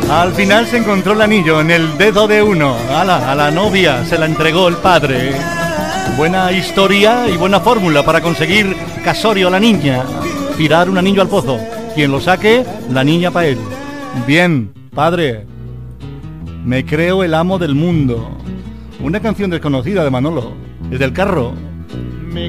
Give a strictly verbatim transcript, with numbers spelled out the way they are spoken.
Al final se encontró el anillo en el dedo de uno. A la, a la novia se la entregó el padre. Buena historia y buena fórmula para conseguir casorio a la niña. Tirar un anillo al pozo. Quien lo saque, la niña para él. Bien, padre. Me creo el amo del mundo. Una canción desconocida de Manolo. Desde el carro.